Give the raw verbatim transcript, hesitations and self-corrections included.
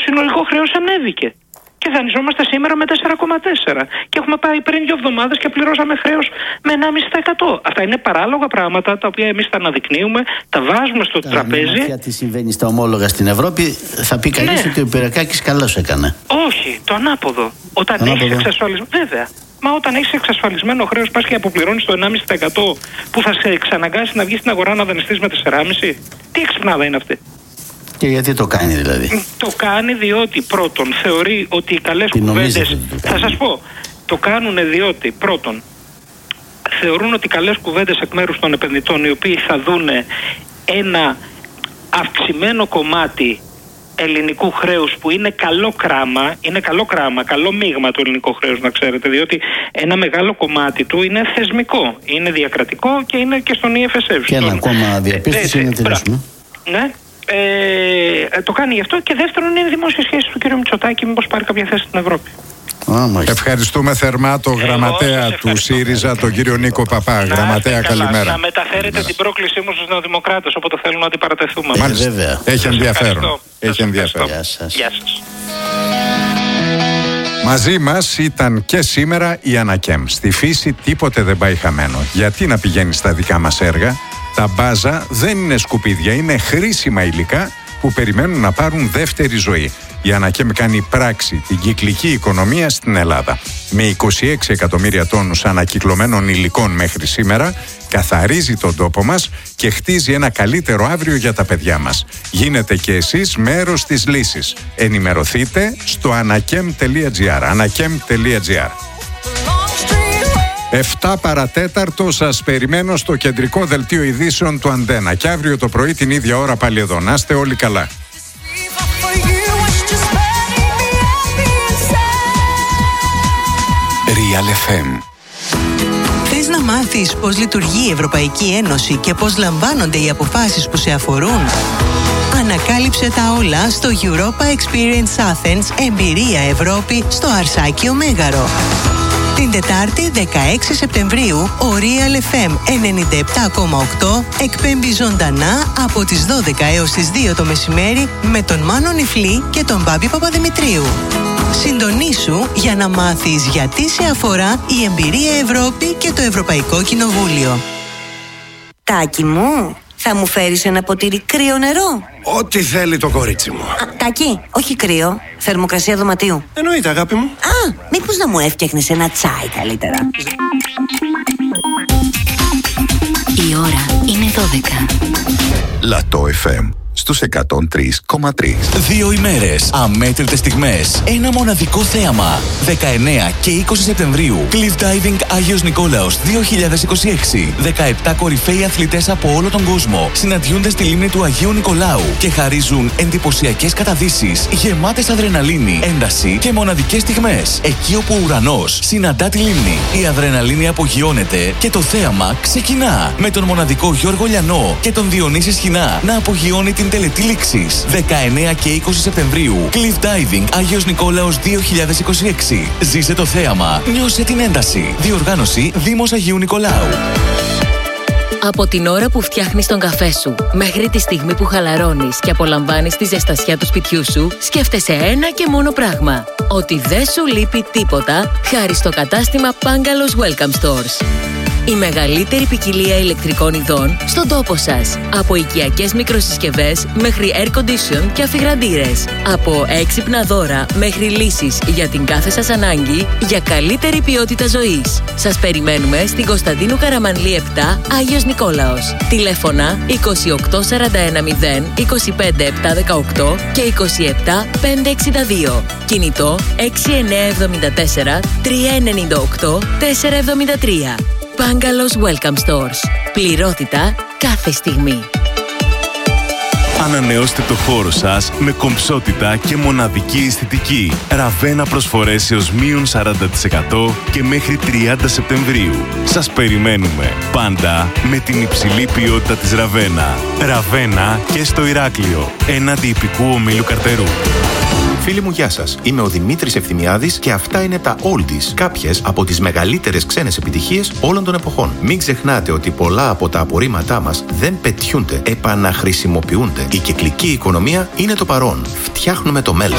συνολικό χρέος ανέβηκε. Και δανειζόμαστε σήμερα με τέσσερα κόμμα τέσσερα. Και έχουμε πάει πριν δύο εβδομάδες και πληρώσαμε χρέος με ένα κόμμα πέντε τοις εκατό. Αυτά είναι παράλογα πράγματα τα οποία εμείς τα αναδεικνύουμε, τα βάζουμε στο Κα, τραπέζι. Για τι συμβαίνει στα ομόλογα στην Ευρώπη, θα πει κανείς, ναι, ότι ο Πυρακάκης καλώς έκανε. Όχι, το ανάποδο. Όταν έχεις εξασφαλισμένο. Βέβαια. Μα όταν έχεις εξασφαλισμένο χρέος, πας και αποπληρώνεις το ενάμιση τοις εκατό που θα σε εξαναγκάσει να βγεις στην αγορά να δανειστείς με τέσσερα κόμμα πέντε. Τι εξυπνάδα είναι αυτή. Και γιατί το κάνει δηλαδή? Το κάνει διότι πρώτον θεωρεί ότι οι καλές κουβέντες. Θα σας πω. Το κάνουν διότι πρώτον θεωρούν ότι οι καλές κουβέντες εκ μέρους των επενδυτών, οι οποίοι θα δούνε ένα αυξημένο κομμάτι ελληνικού χρέους που είναι καλό κράμα, είναι καλό κράμα, καλό μείγμα το ελληνικό χρέους, να ξέρετε, διότι ένα μεγάλο κομμάτι του είναι θεσμικό, είναι διακρατικό και είναι και στον ι εφ ες εφ. Και ένα ακόμα διαπίστωση είναι τελειώσιμο. Ναι. Ε, το κάνει γι' αυτό. Και δεύτερον είναι οι δημόσιες σχέσεις του κ. Μητσοτάκη, μήπως πάρει κάποια θέση στην Ευρώπη. Oh, ευχαριστούμε θερμά τον γραμματέα του ΣΥΡΙΖΑ, τον κύριο Νίκο Παπά. Να, γραμματέα, καλά, καλημέρα. Να μεταφέρετε καλημέρα. την πρόκλησή μου στους νεοδημοκράτες, όποτε θέλουν να αντιπαρατεθούμε. Ε, βέβαια. Έχει ενδιαφέρον. Έχει ενδιαφέρον. Γεια σας. Γεια σας. Μαζί μας ήταν και σήμερα η Ανακέμ. Στη φύση τίποτε δεν πάει χαμένο. Γιατί να πηγαίνει στα δικά μας έργα? Τα μπάζα δεν είναι σκουπίδια, είναι χρήσιμα υλικά που περιμένουν να πάρουν δεύτερη ζωή. Η Ανακέμ κάνει πράξη την κυκλική οικονομία στην Ελλάδα. Με είκοσι έξι εκατομμύρια τόνους ανακυκλωμένων υλικών μέχρι σήμερα, καθαρίζει τον τόπο μας και χτίζει ένα καλύτερο αύριο για τα παιδιά μας. Γίνετε και εσείς μέρος της λύσης. Ενημερωθείτε στο ανακέμ τελεία τζι άρ. ανακέμ τελεία τζι άρ. Εφτά παρατέταρτο σας περιμένω στο κεντρικό δελτίο ειδήσεων του Αντένα. Και αύριο το πρωί την ίδια ώρα πάλι εδώ. Να είστε όλοι καλά. Real εφ εμ. Θες να μάθεις πώς λειτουργεί η Ευρωπαϊκή Ένωση και πώς λαμβάνονται οι αποφάσεις που σε αφορούν? Ανακάλυψε τα όλα στο Europa Experience Athens Εμπειρία Ευρώπη στο Αρσάκιο Μέγαρο. Την Τετάρτη δεκαέξι Σεπτεμβρίου ο Real εφ εμ ενενήντα επτά κόμμα οκτώ εκπέμπει ζωντανά από τις δώδεκα έως τις δύο το μεσημέρι με τον Μάνο Νιφλή και τον Μπάμπη Παπαδημητρίου. Συντονίσου για να μάθεις γιατί σε αφορά η Εμπειρία Ευρώπη και το Ευρωπαϊκό Κοινοβούλιο. Τάκη μου, θα μου φέρεις ένα ποτήρι κρύο νερό? Ό,τι θέλει το κορίτσι μου. Α, Τάκη, όχι κρύο, θερμοκρασία δωματίου. Εννοείται, αγάπη μου. Α, μήπως να μου έφτιαχνες ένα τσάι καλύτερα? Η ώρα είναι δώδεκα. Λατό εφ εμ στους εκατόν τρία κόμμα τρία. Δύο ημέρες, αμέτρητες στιγμές, ένα μοναδικό θέαμα. δεκαεννέα και είκοσι Σεπτεμβρίου, Cliff Diving Άγιος Νικόλαος δύο χιλιάδες είκοσι έξι. δεκαεπτά κορυφαίοι αθλητές από όλο τον κόσμο συναντιούνται στη λίμνη του Αγίου Νικολάου και χαρίζουν εντυπωσιακές καταδύσεις, γεμάτες αδρεναλίνη, ένταση και μοναδικές στιγμές. Εκεί όπου ο ουρανός συναντά τη λίμνη, η αδρεναλίνη απογειώνεται και το θέαμα ξεκινά. Με τον μοναδικό Γιώργο Λιανό και τον Διονύση Σχοινά να απογειώνει την τελετή λήξης. δεκαεννέα και είκοσι Σεπτεμβρίου, Cliff Diving Άγιος Νικόλαος δύο χιλιάδες είκοσι έξι. Ζήσε το θέαμα, νιώσε την ένταση. Διοργάνωση Δήμος Αγίου Νικολάου. Από την ώρα που φτιάχνεις τον καφέ σου μέχρι τη στιγμή που χαλαρώνεις και απολαμβάνεις τη ζεστασιά του σπιτιού σου, σκέφτεσαι ένα και μόνο πράγμα. Ότι δεν σου λείπει τίποτα χάρη στο κατάστημα Pangalos Welcome Stores. Η μεγαλύτερη ποικιλία ηλεκτρικών ειδών στον τόπο σας. Από οικιακές μικροσυσκευές μέχρι air condition και αφιγραντήρες. Από έξυπνα δώρα μέχρι λύσεις για την κάθε σας ανάγκη για καλύτερη ποιότητα ζωής. Σας περιμένουμε στην Κωνσταντίνου Καραμανλή επτά, Άγιος Νικόλαος. Τηλέφωνα είκοσι οκτώ σαράντα ένα μηδέν είκοσι πέντε επτακόσια δεκαοκτώ και είκοσι επτά πεντακόσια εξήντα δύο. Κινητό έξι εννιά εβδομήντα τέσσερα τρία εννιά οκτώ τέσσερα εβδομήντα τρία. Pangalos Welcome Stores. Πληρότητα κάθε στιγμή. Ανανεώστε το χώρο σας με κομψότητα και μοναδική αισθητική. Ραβένα προσφορές έως μείον σαράντα τοις εκατό και μέχρι τριάντα Σεπτεμβρίου. Σας περιμένουμε πάντα με την υψηλή ποιότητα της Ραβένα. Ραβένα και στο Ηράκλειο, έναντι υπηκού ομίλου Καρτερού. Φίλοι μου, γεια σας. Είμαι ο Δημήτρης Ευθυμιάδης και αυτά είναι τα Oldies, κάποιες από τις μεγαλύτερες ξένες επιτυχίες όλων των εποχών. Μην ξεχνάτε ότι πολλά από τα απορρίμματά μας δεν πετιούνται, επαναχρησιμοποιούνται. Η κυκλική οικονομία είναι το παρόν. Φτιάχνουμε το μέλλον.